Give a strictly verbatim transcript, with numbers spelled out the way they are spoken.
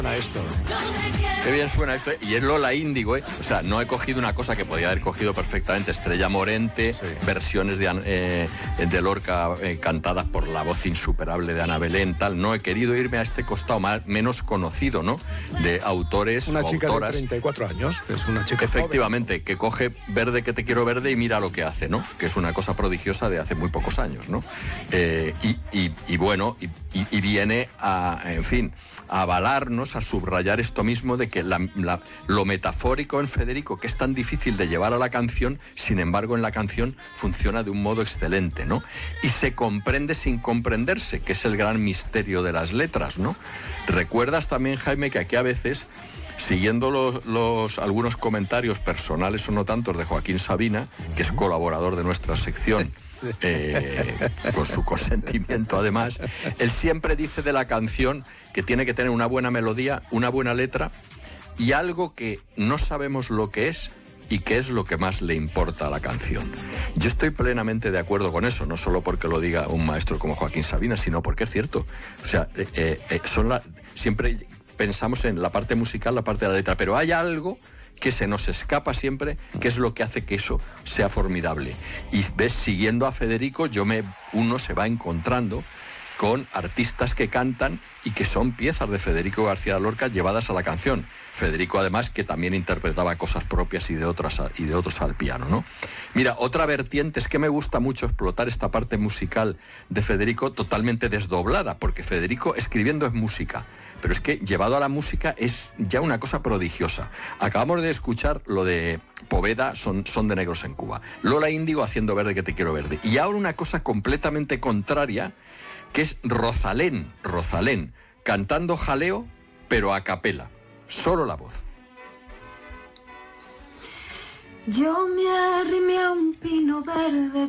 esto. Qué bien suena esto, ¿eh? Y es Lola Índigo, ¿eh? O sea, no he cogido una cosa que podía haber cogido perfectamente, Estrella Morente, sí. versiones de, eh, de Lorca eh, cantadas por la voz insuperable de Ana Belén, tal. No he querido irme a este costado más, menos conocido, ¿no? De autores Una o chica autoras. de treinta y cuatro años, es una chica efectivamente, joven. Que coge Verde que te quiero verde y mira lo que hace, ¿no? Que es una cosa prodigiosa de hace muy pocos años, ¿no? Eh, y, y, y bueno, y, y, y viene a, en fin, a avalarnos, a subrayar esto mismo de que la, la, lo metafórico en Federico, que es tan difícil de llevar a la canción, sin embargo en la canción funciona de un modo excelente, ¿no? Y se comprende sin comprenderse, que es el gran misterio de las letras, ¿no? Recuerdas también, Jaime, que aquí a veces, siguiendo los, los algunos comentarios personales o no tantos de Joaquín Sabina, que es colaborador de nuestra sección, Eh, con su consentimiento además, él siempre dice de la canción que tiene que tener una buena melodía, una buena letra y algo que no sabemos lo que es y que es lo que más le importa a la canción. Yo estoy plenamente de acuerdo con eso, no solo porque lo diga un maestro como Joaquín Sabina, sino porque es cierto. O sea, eh, eh, son la, siempre pensamos en la parte musical, la parte de la letra, pero hay algo que se nos escapa siempre, que es lo que hace que eso sea formidable. Y ves, siguiendo a Federico, yo me, uno se va encontrando con artistas que cantan y que son piezas de Federico García Lorca llevadas a la canción. Federico, además, que también interpretaba cosas propias y de otras y de otros al piano, ¿no? Mira, otra vertiente es que me gusta mucho explotar esta parte musical de Federico totalmente desdoblada, porque Federico escribiendo es música, pero es que llevado a la música es ya una cosa prodigiosa. Acabamos de escuchar lo de Poveda, Son, son de negros en Cuba. Lola Índigo haciendo Verde que te quiero verde. Y ahora una cosa completamente contraria, que es Rosalén, Rosalén, cantando Jaleo, pero a capela. Solo la voz. Yo me arrimé a un pino verde